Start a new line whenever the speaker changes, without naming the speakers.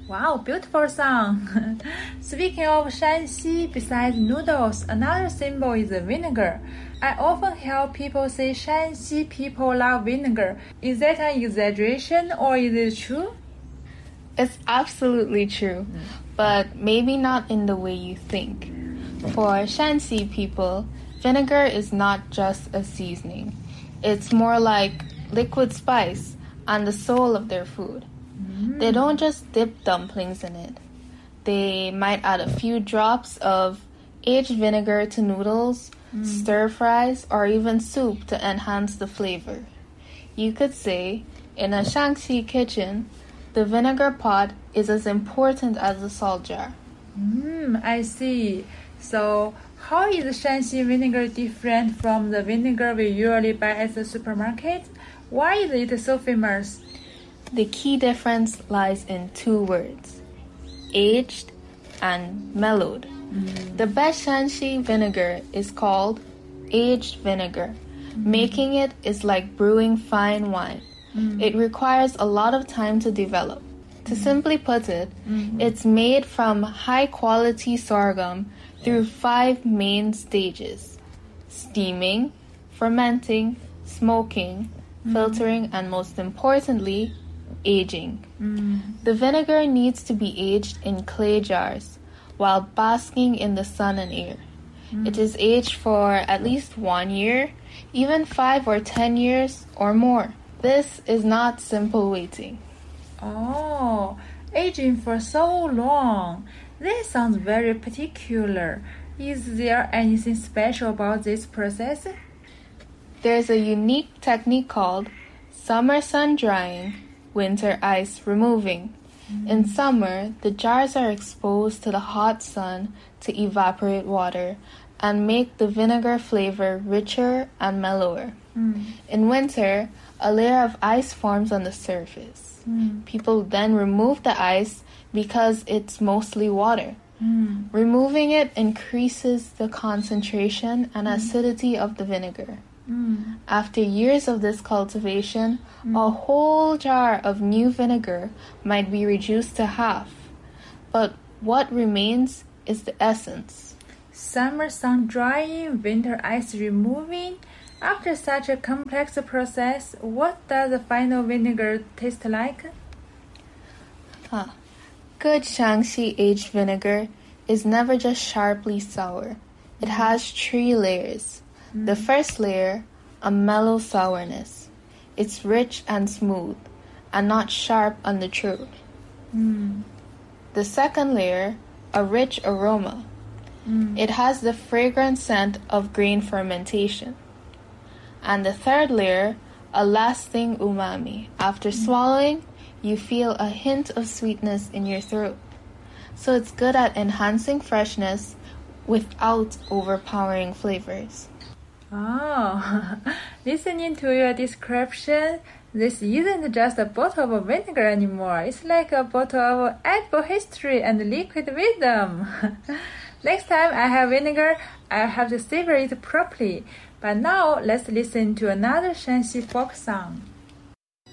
Wow, beautiful song. Speaking of Shanxi, besides noodles, another symbol is vinegar. I often hear people say Shanxi people love vinegar. Is that an exaggeration or is it true?
It's absolutely true, but maybe not in the way you think. For Shanxi people, vinegar is not just a seasoning. It's more like liquid spice and the soul of their food. They don't just dip dumplings in it. They might add a few drops of aged vinegar to noodles, stir fries, or even soup to enhance the flavor. You could say, in a Shanxi kitchen, the vinegar pot is as important as the salt jar.
I see. So, how is Shanxi vinegar different from the vinegar we usually buy at the supermarket? Why is it so famous?
The key difference lies in two words, aged and mellowed. The best Shanxi vinegar is called aged vinegar. Making it is like brewing fine wine. It requires a lot of time to develop. To simply put it, it's made from high-quality sorghum through 5 main stages: steaming, fermenting, smoking, filtering, and most importantly, aging. The vinegar needs to be aged in clay jars while basking in the sun and air. It is aged for at least 1 year, even 5 or 10 years or more. This is not simple waiting.
Oh, aging for so long. That sounds very particular. Is there anything special about this process?
There's a unique technique called summer sun drying, winter ice removing. In summer, the jars are exposed to the hot sun to evaporate water and make the vinegar flavor richer and mellower. In winter, a layer of ice forms on the surface. People then remove the ice because it's mostly water. Removing it increases the concentration and acidity of the vinegar. After years of this cultivation, a whole jar of new vinegar might be reduced to half. But what remains is the essence.
Summer sun drying, winter ice removing. After such a complex process, what does the final vinegar taste like?
Good Shanxi aged vinegar is never just sharply sour. It has 3 layers. The first layer, a mellow sourness. It's rich and smooth, and not sharp on the throat. The second layer, a rich aroma. It has the fragrant scent of grain fermentation. And the third layer, a lasting umami. After swallowing, you feel a hint of sweetness in your throat. So it's good at enhancing freshness without overpowering flavors.
Oh, listening to your description, this isn't just a bottle of vinegar anymore. It's like a bottle of edible history and liquid wisdom. Next time I have vinegar, I'll have to savor it properly. But now, let's listen to another Shanxi folk song.